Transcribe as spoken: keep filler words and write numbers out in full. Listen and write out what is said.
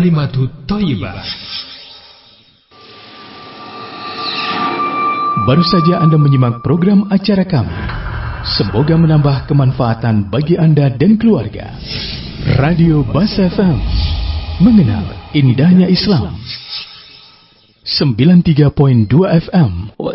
Kalimatu Thayyibah. Baru saja Anda menyimak program acara kami. Semoga menambah kemanfaatan bagi Anda dan keluarga. Radio Bas F M, mengenal indahnya Islam. sembilan puluh tiga koma dua F M.